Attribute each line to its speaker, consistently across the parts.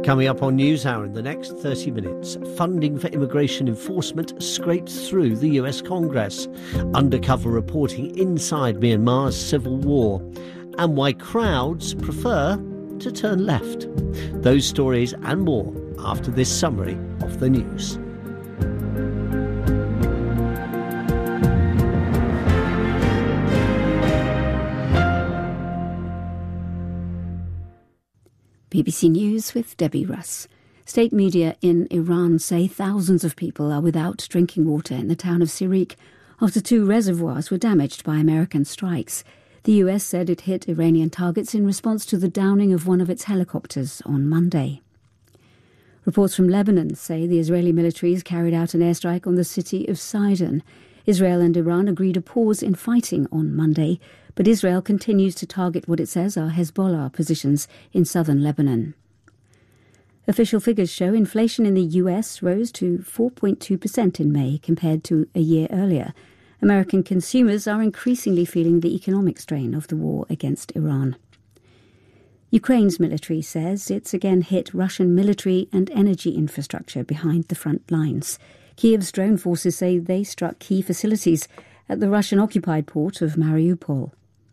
Speaker 1: Coming up on NewsHour in the next 30 minutes, funding for immigration enforcement scraped through the US Congress, undercover reporting inside Myanmar's civil war, and why crowds prefer to turn left. Those stories and more after this summary of the news.
Speaker 2: BBC News with Debbie Russ. State media in Iran say thousands of people are without drinking water in the town of Sirik after 2 reservoirs were damaged by American strikes. The US said it hit Iranian targets in response to the downing of one of its helicopters on Monday. Reports from Lebanon say the Israeli militaries carried out an airstrike on the city of Sidon. Israel and Iran agreed a pause in fighting on Monday, but Israel continues to target what it says are Hezbollah positions in southern Lebanon. Official figures show inflation in the US rose to 4.2% in May compared to a year earlier. American consumers are increasingly feeling the economic strain of the war against Iran. Ukraine's military says it's again hit Russian military and energy infrastructure behind the front lines. Kiev's drone forces say they struck key facilities at the Russian-occupied port of Mariupol.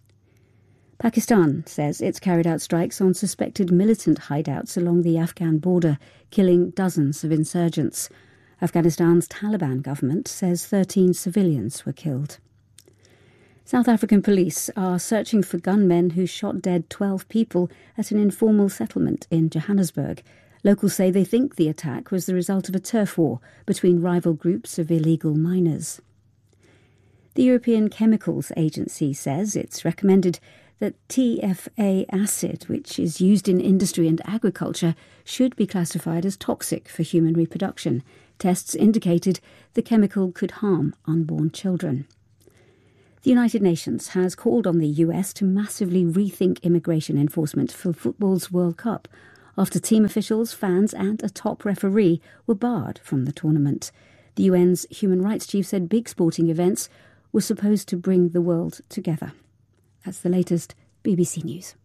Speaker 2: Pakistan says it's carried out strikes on suspected militant hideouts along the Afghan border, killing dozens of insurgents. Afghanistan's Taliban government says 13 civilians were killed. South African police are searching for gunmen who shot dead 12 people at an informal settlement in Johannesburg. Locals say they think the attack was the result of a turf war between rival groups of illegal miners. The European Chemicals Agency says it's recommended that TFA acid, which is used in industry and agriculture, should be classified as toxic for human reproduction. Tests indicated the chemical could harm unborn children. The United Nations has called on the US to massively rethink immigration enforcement for football's World Cup after team officials, fans and a top referee were barred from the tournament. The UN's human rights chief said big sporting events were supposed to bring the world together. That's the latest BBC News.